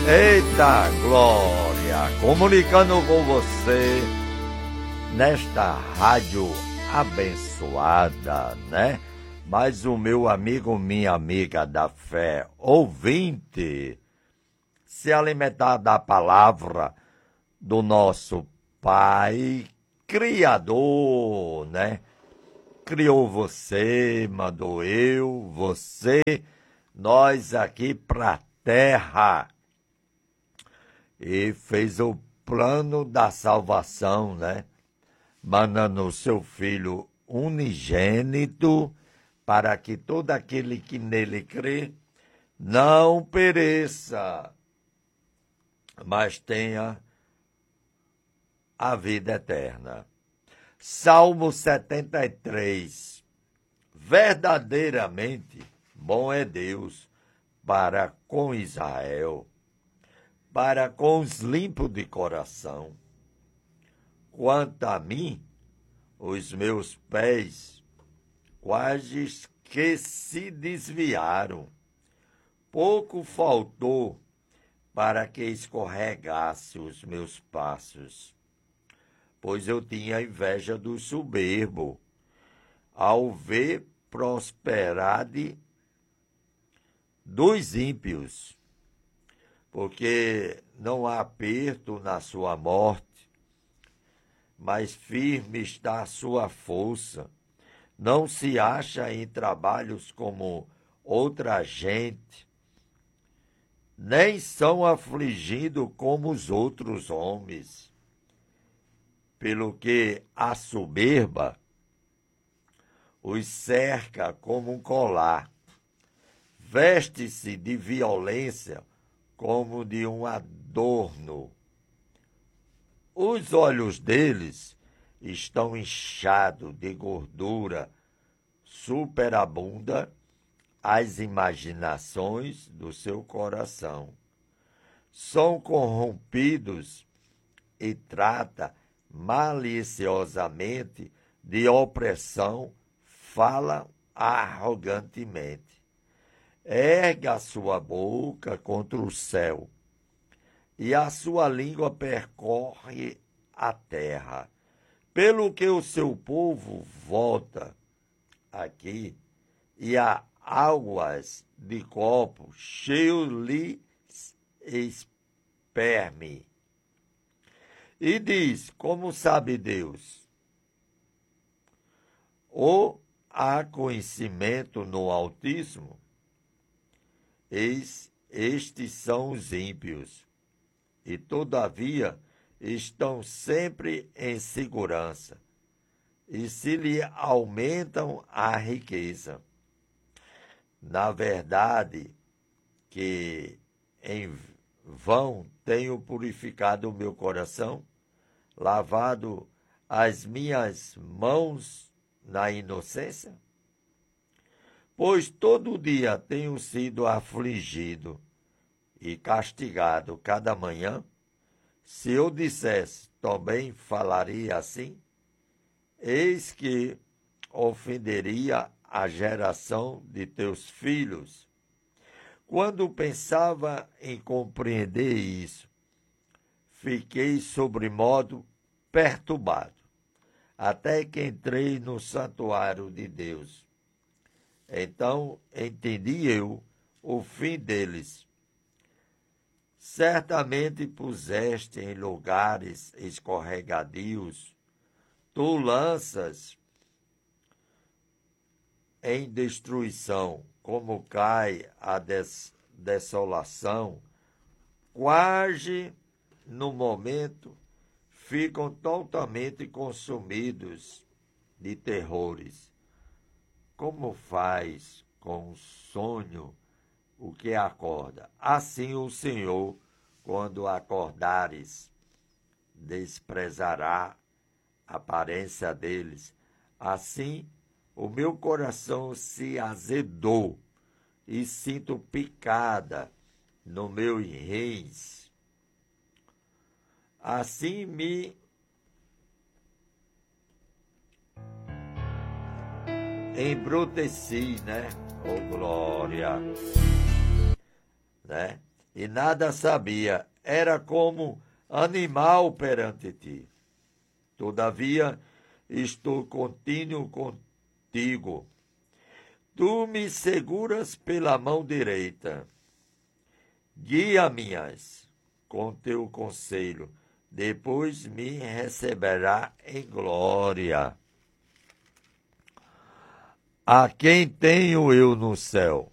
Eita glória! Comunicando com você nesta rádio abençoada, né? Mas o meu amigo, minha amiga da fé, ouvinte, se alimentar da palavra do nosso Pai Criador, né? Criou você, mandou eu, você, nós aqui pra terra. E fez o plano da salvação, né? Mandando o seu Filho unigênito para que todo aquele que nele crê não pereça, mas tenha a vida eterna. Salmo 73. Verdadeiramente bom é Deus para com Israel, para com os limpos de coração. Quanto a mim, os meus pés quase que se desviaram. Pouco faltou para que escorregasse os meus passos, pois eu tinha inveja do soberbo, ao ver prosperidade dos ímpios, porque não há aperto na sua morte, mas firme está a sua força. Não se acha em trabalhos como outra gente, nem são afligidos como os outros homens. Pelo que a soberba os cerca como um colar, veste-se de violência como de um adorno. Os olhos deles estão inchados de gordura superabunda as imaginações do seu coração. São corrompidos e trata maliciosamente de opressão, fala arrogantemente. Erga a sua boca contra o céu, e a sua língua percorre a terra. Pelo que o seu povo volta aqui, e há águas de copo cheio lhe esperme. E diz, como sabe Deus? Ou há conhecimento no Altíssimo? Eis, estes são os ímpios, e todavia estão sempre em segurança, e se lhe aumentam a riqueza. Na verdade, que em vão tenho purificado o meu coração, lavado as minhas mãos na inocência? Pois todo dia tenho sido afligido e castigado cada manhã. Se eu dissesse, também falaria assim? Eis que ofenderia a geração de teus filhos. Quando pensava em compreender isso, fiquei sobremodo perturbado, até que entrei no santuário de Deus. Então entendi eu o fim deles. Certamente puseste em lugares escorregadios, tu lanças em destruição, como cai a desolação, quase no momento ficam totalmente consumidos de terrores. Como faz com o sonho o que acorda? Assim o Senhor, quando acordares, desprezará a aparência deles. Assim o meu coração se azedou e sinto picada no meu rins. Assim me embruteci, né? Oh, glória! Né? e nada sabia. Era como animal perante ti. Todavia, estou contínuo contigo. Tu me seguras pela mão direita. Guia-me com teu conselho. Depois me receberá em glória. A quem tenho eu no céu,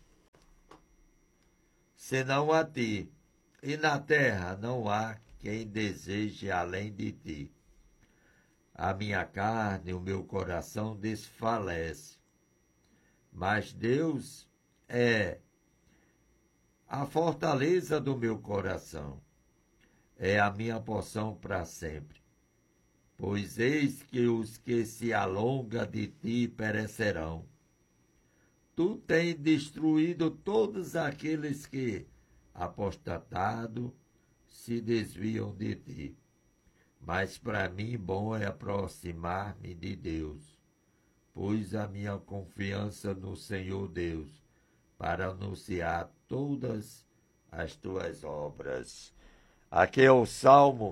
senão a ti, e na terra não há quem deseje além de ti. A minha carne, o meu coração desfalece, mas Deus é a fortaleza do meu coração, é a minha porção para sempre. Pois eis que os que se alongam de ti perecerão. Tu tens destruído todos aqueles que, apostatado, se desviam de ti. Mas para mim bom é aproximar-me de Deus, pois a minha confiança no Senhor Deus, para anunciar todas as tuas obras. Aqui é o Salmo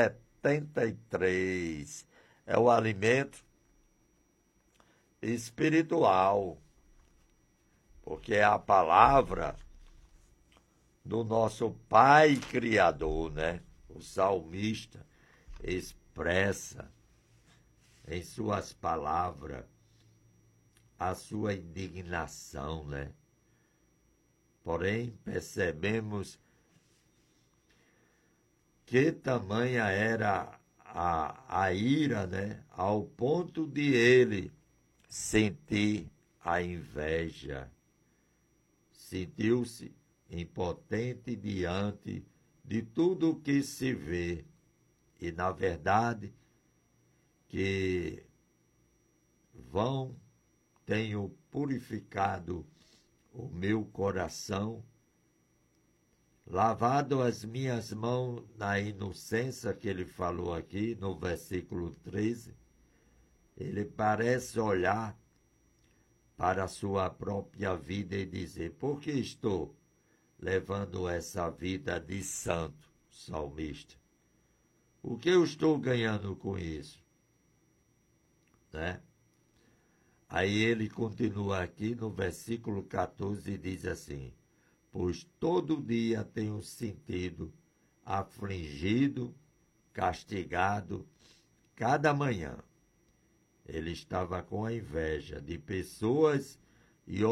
73. É o alimento espiritual, porque é a palavra do nosso Pai Criador, né? O salmista expressa em suas palavras a sua indignação, né? Porém, percebemos que tamanha era a ira, né? Ao ponto de ele sentir a inveja. Sentiu-se impotente diante de tudo o que se vê. E, na verdade, que tenho purificado o meu coração, lavado as minhas mãos na inocência que ele falou aqui no versículo 13. Ele parece olhar para a sua própria vida e dizer: por que estou levando essa vida de santo, salmista? O que eu estou ganhando com isso? Né? Aí ele continua aqui no versículo 14 e diz assim: pois todo dia tenho sentido afligido, castigado, cada manhã. Ele estava com a inveja de pessoas e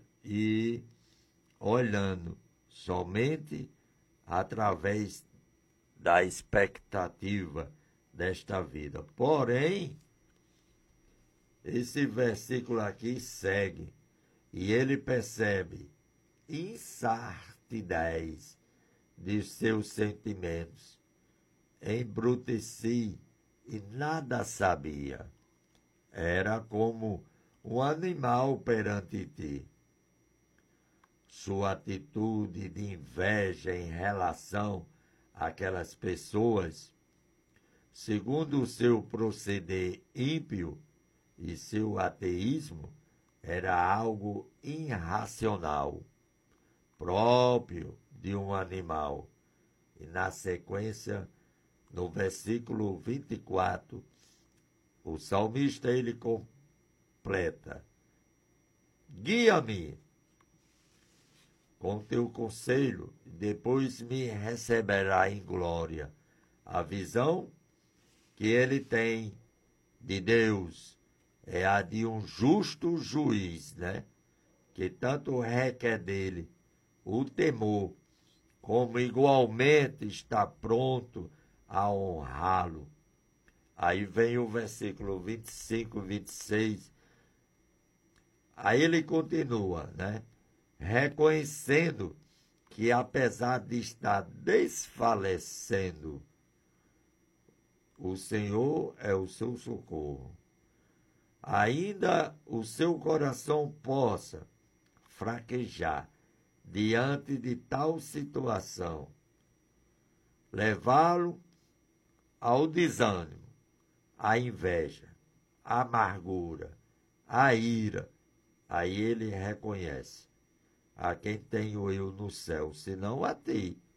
olhando somente através da expectativa desta vida. Porém, esse versículo aqui segue e ele percebe insartidez de seus sentimentos. Embruteci e nada sabia. Era como um animal perante ti. Sua atitude de inveja em relação àquelas pessoas, segundo o seu proceder ímpio e seu ateísmo, era algo irracional, próprio de um animal. E na sequência, no versículo 24, o salmista ele completa: guia-me com teu conselho, e depois me receberá em glória. A visão que ele tem de Deus é a de um justo juiz, né? Que tanto requer dele o temor, como igualmente está pronto a honrá-lo. Aí vem o versículo 25, 26. Aí ele continua, né? Reconhecendo que apesar de estar desfalecendo, o Senhor é o seu socorro. Ainda o seu coração possa fraquejar diante de tal situação, levá-lo ao desânimo, à inveja, à amargura, à ira. Aí ele reconhece: a quem tenho eu no céu, senão a ti,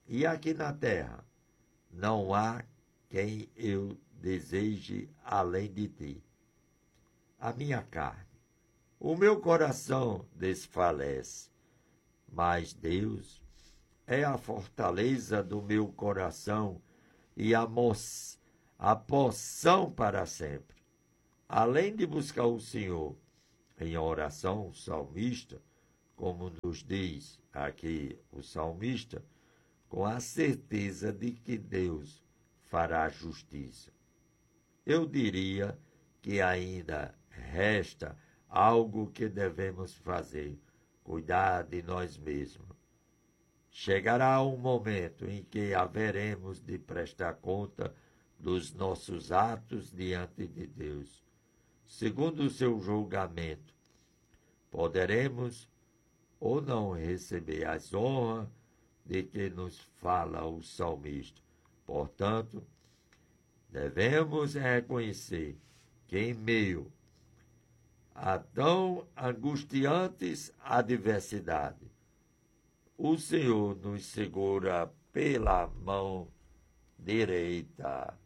E aqui na terra não há quem eu deseje além de ti. A minha carne, o meu coração desfalece, mas Deus é a fortaleza do meu coração e a porção para sempre. Além de buscar o Senhor em oração, o salmista, como nos diz aqui o salmista, com a certeza de que Deus fará justiça. Eu diria que ainda resta algo que devemos fazer, cuidar de nós mesmos. Chegará um momento em que haveremos de prestar conta dos nossos atos diante de Deus. Segundo o seu julgamento, poderemos ou não receber as honras de que nos fala o salmista. Portanto, devemos reconhecer que em meio a tão angustiantes adversidades, o Senhor nos segura pela mão direita.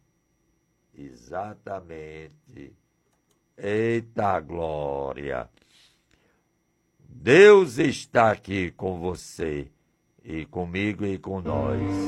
Exatamente. Eita glória! Deus está aqui com você, e comigo e com nós.